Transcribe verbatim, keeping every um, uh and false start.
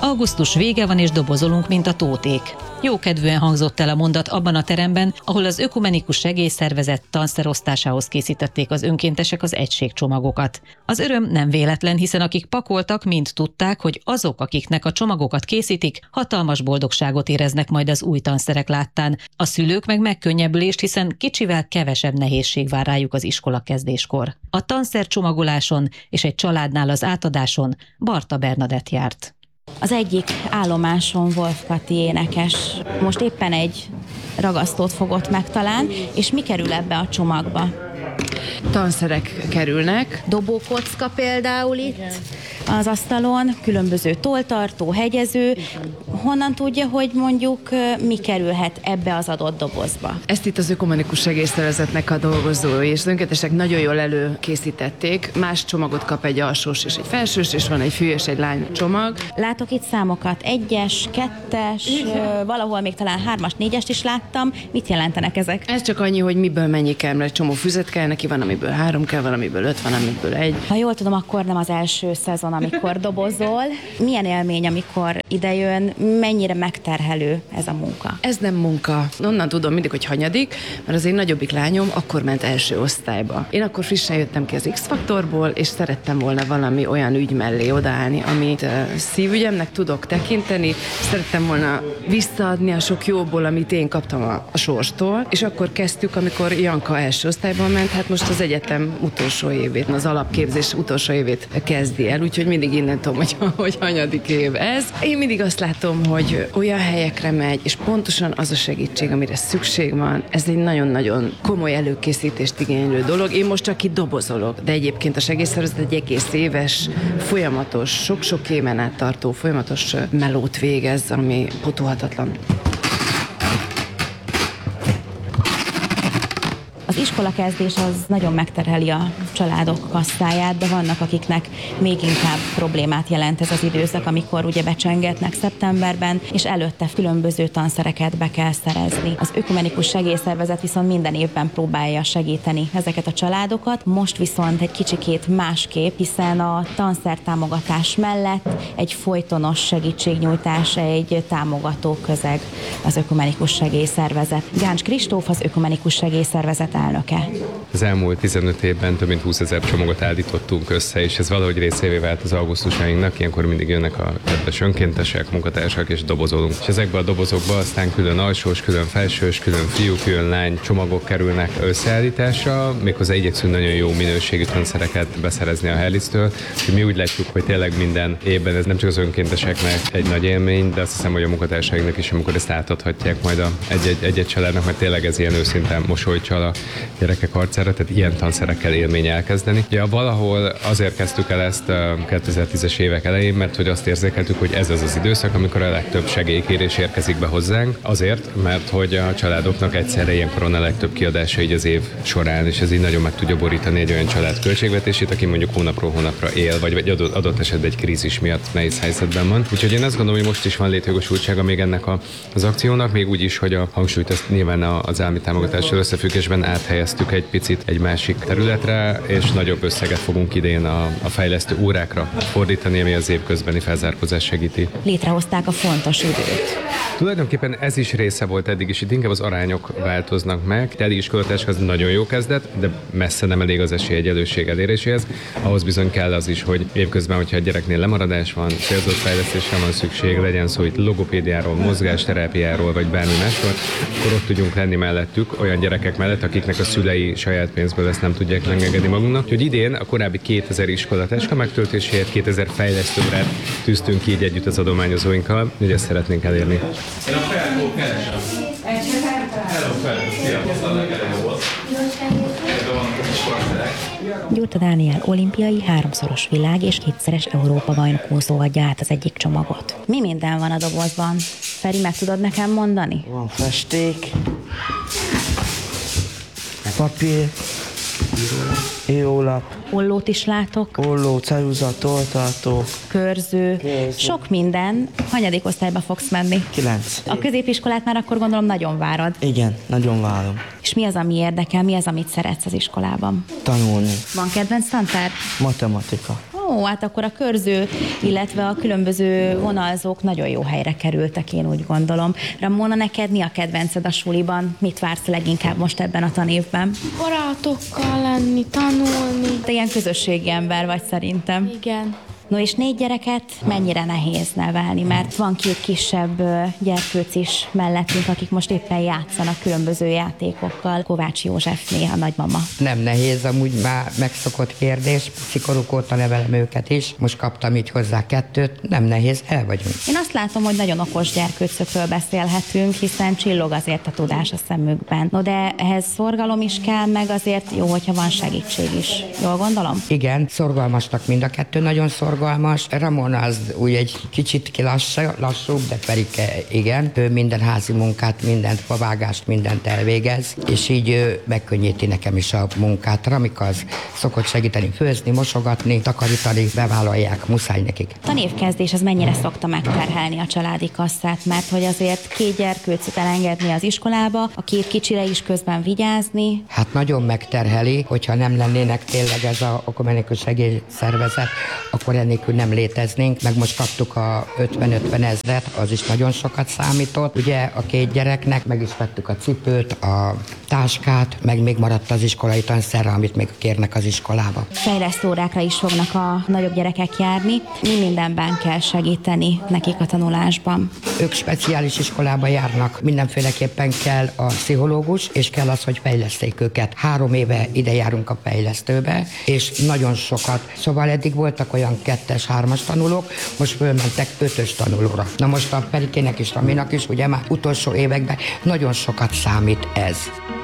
Augusztus vége van, és dobozolunk, mint a tóték. Jókedvűen hangzott el a mondat abban a teremben, ahol az Ökumenikus Segélyszervezet tanszerosztásához készítették az önkéntesek az egységcsomagokat. Az öröm nem véletlen, hiszen akik pakoltak, mind tudták, hogy azok, akiknek a csomagokat készítik, hatalmas boldogságot éreznek majd az új tanszerek láttán. A szülők meg megkönnyebbülést, hiszen kicsivel kevesebb nehézség vár rájuk az iskola kezdéskor. A tanszercsomagoláson és egy családnál az átadáson Barta Bernadett járt. Az egyik állomáson Wolf Kati énekes most éppen egy ragasztót fogott meg talán, és mi kerül ebbe a csomagba? Tanszerek kerülnek. Dobókocka például itt az asztalon, különböző tolltartó, hegyező. Honnan tudja, hogy mondjuk mi kerülhet ebbe az adott dobozba? Ezt itt az Ökumenikus Segélyszervezetnek a dolgozói és az önkéntesek nagyon jól előkészítették. Más csomagot kap egy alsós és egy felsős, és van egy fiú és egy lány csomag. Látok itt számokat, egyes, kettes, valahol még talán hármas, négyest is láttam. Mit jelentenek ezek? Ez csak annyi, hogy miből mennyi kell, mert egy csomó füzet kell, neki van, amiből három kell, van, amiből öt, van, amiből egy. Ha jól tudom, akkor nem az első szezon, amikor dobozol. Milyen élmény, amikor idejön, mennyire megterhelő ez a munka? Ez nem munka. Onnan tudom mindig, hogy hanyadik, mert az én nagyobbik lányom akkor ment első osztályba. Én akkor frissen jöttem ki az X-faktorból, és szerettem volna valami olyan ügy mellé odaállni, amit uh, szívügyemnek tudok tekinteni. Szerettem volna visszaadni a sok jóból, amit én kaptam a, a sorstól, és akkor kezdtük, amikor Janka első osztályban ment, hát most az egyetem utolsó évét, az alapképzés utolsó évét kezdi el, úgyhogy mindig innen tudom, hogy, hogy hanyadik év ez. Én mindig azt látom, hogy olyan helyekre megy, és pontosan az a segítség, amire szükség van, ez egy nagyon-nagyon komoly előkészítést igénylő dolog. Én most csak itt dobozolok, de egyébként a segélyszervezet egy egész éves, folyamatos, sok-sok éven át tartó folyamatos melót végez, ami pótolhatatlan. Az iskolakezdés az nagyon megterheli a családok kasszáját, de vannak, akiknek még inkább problémát jelent ez az időszak, amikor ugye becsengetnek szeptemberben, és előtte különböző tanszereket be kell szerezni. Az Ökumenikus Segélyszervezet viszont minden évben próbálja segíteni ezeket a családokat, most viszont egy kicsikét másképp, hiszen a tanszertámogatás mellett egy folytonos segítségnyújtás, egy támogató közeg az Ökumenikus Segélyszervezet. Gáncs Kristóf az Ökumenikus Segélyszervezet elnöke. Az elmúlt tizenöt évben több mint húszezer csomagot állítottunk össze, és ez valahogy részévé vált az augusztusainknak. Ilyenkor mindig jönnek a kedves önkéntesek, munkatársak, és dobozolunk. És ezekbe a dobozokba aztán külön alsós, külön felsős, külön fiú, külön lány csomagok kerülnek összeállításra. Méghozzá igyekszünk nagyon jó minőségű tanszereket beszerezni a Hellisztől. Mi úgy látjuk, hogy tényleg minden évben ez nem csak az önkénteseknek egy nagy élmény, de azt hiszem, hogy a munkatársainknak is, amikor ezt átadhatják majd a egy-egy, egy-egy családnak, mert tényleg ez ilyen őszintén mosolycsal a gyerekek arcára, tehát ilyen tanszerekkel élmény elkezdeni. Ja, valahol azért kezdtük el ezt a kétezer-tízes évek elején, mert hogy azt érzékeltük, hogy ez az az időszak, amikor a legtöbb segélykérés érkezik be hozzánk. Azért, mert hogy a családoknak egyszerre ilyenkor van a legtöbb kiadása így az év során, és ez így nagyon meg tudja borítani egy olyan család költségvetését, aki mondjuk hónapról hónapra él, vagy, vagy adott, adott esetben egy krízis miatt nehéz helyzetben van. Úgyhogy én azt gondolom, hogy most is van létjogosultsága még ennek a, az akciónak, még úgy is, hogy a hangsúlyt ezt nyilván az állami támogatással összefüggésben áthelyeztük egy picit egy másik területre, és nagyobb összeget fogunk idén a, a fejlesztő órákra fordítani, ami az évközbeni felzárkózás segíti. Létrehozták a fontos időt. Tulajdonképpen ez is része volt eddig is, itt inkább az arányok változnak meg. Teli iskolatás az nagyon jó kezdet, de messze nem elég az esélyegyenlőség eléréséhez. Ahhoz bizony kell az is, hogy évközben, hogyha a gyereknél lemaradás van, célzott fejlesztésre van szükség, legyen szó itt logopédiáról, mozgásterápiáról, vagy bármi másról, akkor ott tudjunk lenni mellettük, olyan gyerekek mellett, akiknek a szülei saját pénzből ezt nem tudják megengedni magunknak. Úgyhogy idén a korábbi kétezer iskolatáska megtöltéséért kétezer fejlesztőre tűztünk ki így együtt az adományozóinkkal, hogy ezt szeretnénk elérni. Én a felhol keresem. Hello, felhol. Gyurta Dániel olimpiai, háromszoros világ és kétszeres Európa-bajnokúzó adja át az egyik csomagot. Mi minden van a dobozban? Feri, meg tudod nekem mondani? Van festék, papír, írólap, Ollót is látok. olló, ceruza, tolltartó, Körző. Körző. Sok minden. Hanyadik osztályba fogsz menni? kilenc. A középiskolát már akkor gondolom nagyon várod. Igen, nagyon várom. És mi az, ami érdekel, mi az, amit szeretsz az iskolában? Tanulni. Van kedvenc tantárgy? Matematika. Ó, hát akkor a körző, illetve a különböző vonalzók nagyon jó helyre kerültek, én úgy gondolom. Ramona, neked mi a kedvenced a suliban? Mit vársz leginkább most ebben a tanévben? Barátokkal lenni, tanulni. Te ilyen közösségi ember vagy szerintem. Igen. No és négy gyereket mennyire nehéz nevelni, mert van két kisebb ö, gyerkőc is mellettünk, akik most éppen játszanak különböző játékokkal. Kovács Józsefné, a nagymama. Nem nehéz, amúgy már megszokott kérdés. Szikorúk óta nevelem őket is. Most kaptam így hozzá kettőt. Nem nehéz, el vagyunk. Én azt látom, hogy nagyon okos gyerkőcökről beszélhetünk, hiszen csillog azért a tudás a szemükben. No de ehhez szorgalom is kell, meg azért jó, hogyha van segítség is. Jól gondolom? Igen, szorgalmasnak mind a kettő, nagyon szorgalmas. Ramona az úgy egy kicsit kilassú, lassúbb, de Perike igen. Ő minden házi munkát, mindent, favágást, mindent elvégez, és így ő megkönnyíti nekem is a munkát. Ramika az szokott segíteni főzni, mosogatni, takarítani, bevállalják, muszáj nekik. A tanévkezdés az mennyire szokta megterhelni a családi kasszát, mert hogy azért két gyerkőcöt elengedni az iskolába, a két kicsire is közben vigyázni. Hát nagyon megterheli, hogyha nem lennének tényleg ez a ökumenikus segélyszervezet, akkor nélkül nem léteznénk, meg most kaptuk a ötven-ötven ezret, az is nagyon sokat számított. Ugye a két gyereknek meg is vettük a cipőt, a táskát, meg még maradt az iskolai tanszerre, amit még kérnek az iskolába. Fejlesztő órákra is fognak a nagyobb gyerekek járni. Mi mindenben kell segíteni nekik a tanulásban? Ők speciális iskolába járnak, mindenféleképpen kell a pszichológus, és kell az, hogy fejleszték őket. Három éve ide járunk a fejlesztőbe, és nagyon sokat. Szóval eddig voltak olyan kettes, hármas tanulók, most fölmentek ötös tanulóra. Na most a Perikének és Raminak is ugye már utolsó években nagyon sokat számít ez.